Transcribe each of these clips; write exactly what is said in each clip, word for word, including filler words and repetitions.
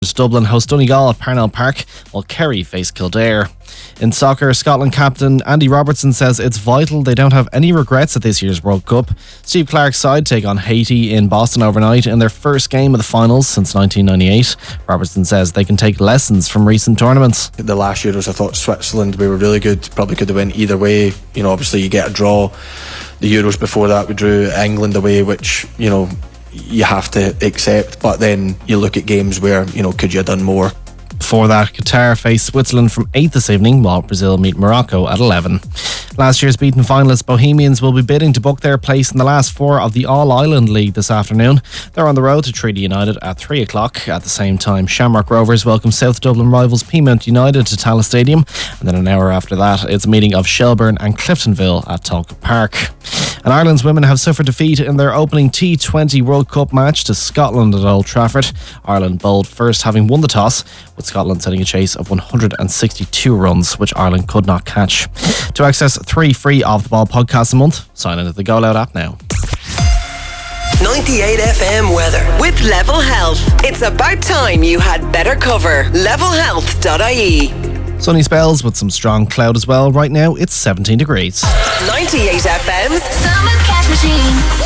Dublin host Donegal at Parnell Park, while Kerry face Kildare. In soccer, Scotland captain Andy Robertson says it's vital they don't have any regrets at this year's World Cup. Steve Clarke's side take on Haiti in Boston overnight in their first game of the finals since nineteen ninety-eight. Robertson says they can take lessons from recent tournaments. The last Euros, I thought Switzerland, we were really good, probably could have went either way. You know, obviously you get a draw. The Euros before that, we drew England away, which, you know, you have to accept, but then you look at games where, you know, could you have done more? Before that, Qatar face Switzerland from eight this evening, while Brazil meet Morocco at eleven. Last year's beaten finalists Bohemians will be bidding to book their place in the last four of the All-Ireland League this afternoon. They're on the road to Treaty United at three o'clock. At the same time, Shamrock Rovers welcome South Dublin rivals Peamount United to Tallaght Stadium. And then an hour after that, it's a meeting of Shelbourne and Cliftonville at Talcott Park. And Ireland's women have suffered defeat in their opening T twenty World Cup match to Scotland at Old Trafford. Ireland bowled first, having won the toss, with Scotland setting a chase of one hundred sixty-two runs, which Ireland could not catch. To access three free Off the Ball podcasts a month, sign into the Go Loud app now. ninety-eight F M weather with Level Health. It's about time you had better cover. level health dot I E. Sunny spells with some strong cloud as well. Right now it's seventeen degrees. ninety-eight F M's Summer Cash Machine.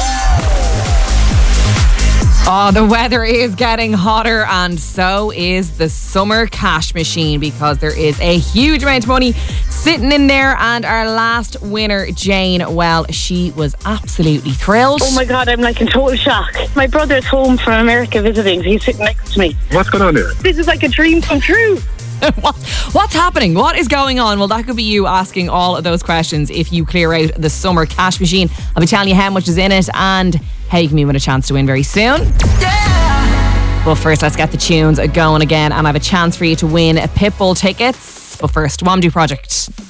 Oh, the weather is getting hotter, and so is the Summer Cash Machine, because there is a huge amount of money sitting in there. And our last winner, Jane, well, she was absolutely thrilled. Oh my God, I'm like in total shock. My brother's home from America visiting. He's sitting next to me. What's going on there? This is like a dream come true. what, what's happening? What is going on? Well, that could be you asking all of those questions if you clear out the Summer Cash Machine. I'll be telling you how much is in it and how you can be with a chance to win very soon. Yeah. Well, first, let's get the tunes going again, and I have a chance for you to win Pitbull tickets. But first, Wamdu Project.